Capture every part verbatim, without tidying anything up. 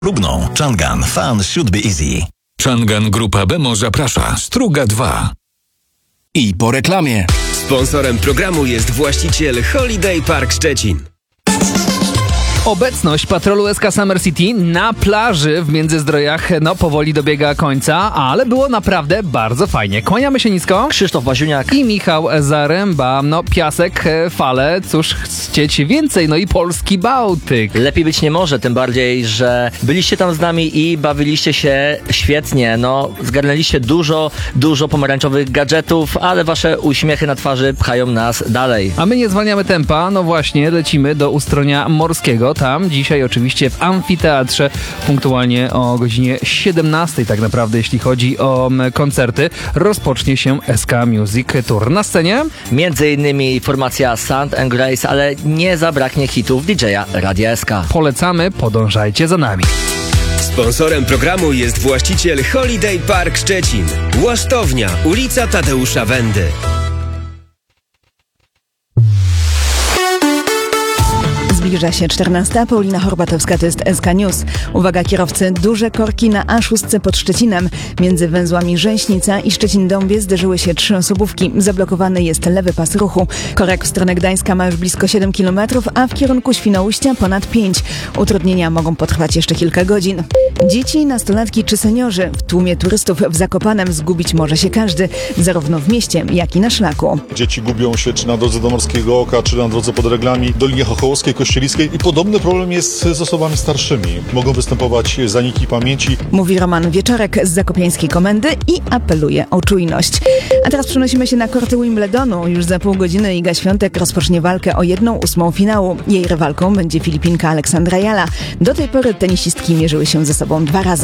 Lubną. Changan. Fun should be easy. Changan Grupa Bemo zaprasza. Struga dwa. I po reklamie. Sponsorem programu jest właściciel Holiday Park Szczecin. Obecność patrolu S K Summer City na plaży w Międzyzdrojach no powoli dobiega końca, ale było naprawdę bardzo fajnie. Kłaniamy się nisko. Krzysztof Waziuniak I Michał Zaręba. No piasek, fale, cóż chcieć więcej, no i polski Bałtyk. Lepiej być nie może, tym bardziej, że byliście tam z nami i bawiliście się świetnie. No, zgarnęliście dużo, dużo pomarańczowych gadżetów, ale wasze uśmiechy na twarzy pchają nas dalej. A my nie zwalniamy tempa, no właśnie, lecimy do Ustronia Morskiego. Tam dzisiaj oczywiście w amfiteatrze punktualnie o godzinie siedemnastej tak naprawdę, jeśli chodzi o koncerty, rozpocznie się S K Music Tour. Na scenie między innymi formacja Sound and Grace, ale nie zabraknie hitów D J a Radia S K. Polecamy, podążajcie za nami. Sponsorem programu jest właściciel Holiday Park Szczecin. Łasztownia, ulica Tadeusza Wendy. Zbliża się czternasta. Paulina Horbatowska, to jest S K News. Uwaga kierowcy, duże korki na A sześć pod Szczecinem. Między węzłami Rzęśnica i Szczecin-Dąbie zderzyły się trzy osobówki. Zablokowany jest lewy pas ruchu. Korek w stronę Gdańska ma już blisko siedem kilometrów, a w kierunku Świnoujścia ponad pięć. Utrudnienia mogą potrwać jeszcze kilka godzin. Dzieci, nastolatki czy seniorzy. W tłumie turystów w Zakopanem zgubić może się każdy, zarówno w mieście, jak i na szlaku. Dzieci gubią się czy na drodze do Morskiego Oka, czy na drodze pod Reglami, Dolinie Chochołowskiej, Kościeliskiej i podobny problem jest z osobami starszymi. Mogą występować zaniki pamięci. Mówi Roman Wieczorek z Zakopiańskiej Komendy i apeluje o czujność. A teraz przenosimy się na korty Wimbledonu. Już za pół godziny Iga Świątek rozpocznie walkę o jedną ósmą finału. Jej rywalką będzie Filipinka Aleksandra Jala. Do tej pory tenisistki mierzyły się ze sobą dwa razy.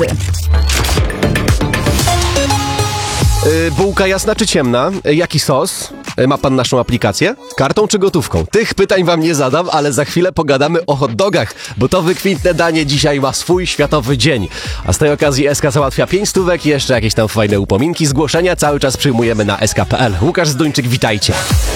Yy, bułka jasna czy ciemna? Jaki sos? Ma pan naszą aplikację? Kartą czy gotówką? Tych pytań wam nie zadam, ale za chwilę pogadamy o hot dogach, bo to wykwintne danie dzisiaj ma swój światowy dzień. A z tej okazji S K załatwia pięć stówek i jeszcze jakieś tam fajne upominki. Zgłoszenia cały czas przyjmujemy na S K kropka P L. Łukasz Zduńczyk, witajcie.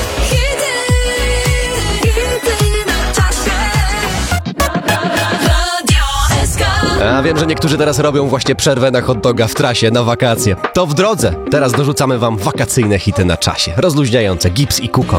A wiem, że niektórzy teraz robią właśnie przerwę na hot doga w trasie, na wakacje. To w drodze. Teraz dorzucamy wam wakacyjne hity na czasie. Rozluźniające Gips i Kukon.